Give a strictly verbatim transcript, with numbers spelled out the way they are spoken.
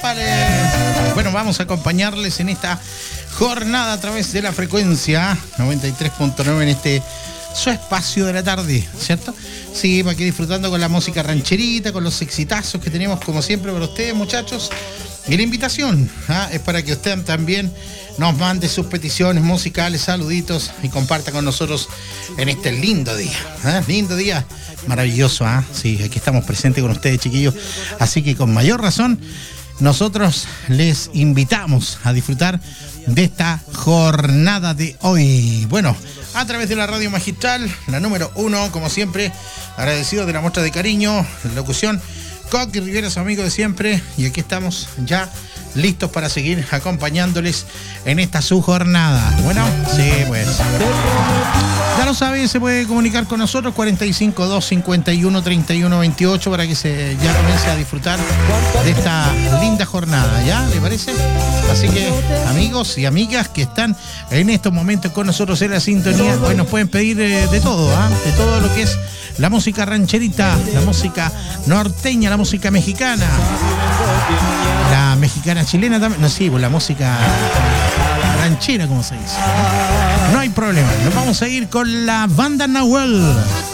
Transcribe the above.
¡Épale! Bueno, vamos a acompañarles en esta jornada a través de la frecuencia noventa y tres punto nueve en este su espacio de la tarde, ¿cierto? Sí, para que disfrutando con la música rancherita, con los exitazos que tenemos como siempre para ustedes, muchachos. Y la invitación ¿ah? es para que usted también nos mande sus peticiones musicales, saluditos y comparta con nosotros en este lindo día. ¿eh? Lindo día, maravilloso. ¿ah? Sí, aquí estamos presentes con ustedes, chiquillos. Así que con mayor razón, nosotros les invitamos a disfrutar de esta jornada de hoy. Bueno, a través de la radio magistral, la número uno, como siempre, agradecido de la muestra de cariño, la locución. Coqui Rivera, su amigo de siempre, y aquí estamos ya listos para seguir acompañándoles en esta su jornada. Bueno, sí, pues. Ya lo sabe, se puede comunicar con nosotros cuarenta y cinco, dos cincuenta y uno, treinta y uno veintiocho para que se ya comience a disfrutar de esta linda jornada, ¿ya? ¿Le parece? Así que, amigos y amigas que están en estos momentos con nosotros en la sintonía, hoy nos pueden pedir eh, de todo, ¿ah? ¿eh? De todo lo que es la música rancherita, la música norteña, la música mexicana, la mexicana chilena también, no, sí, pues la música ranchera, como se dice. No hay problema, nos vamos a ir con la banda Nahuel.